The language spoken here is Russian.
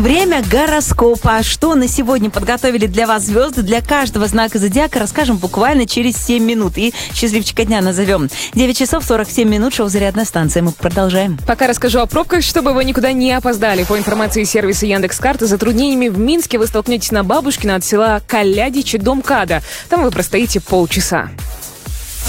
Время гороскопа. Что на сегодня подготовили для вас звезды, для каждого знака зодиака, расскажем буквально через 7 минут. И счастливчика дня назовем. 9 часов 47 минут, шоу «Зарядная станция». Мы продолжаем. Пока расскажу о пробках, чтобы вы никуда не опоздали. По информации сервиса Яндекс.Карты, с затруднениями в Минске вы столкнетесь на Бабушкина от села Калядичи до МКАДа. Там вы простоите полчаса.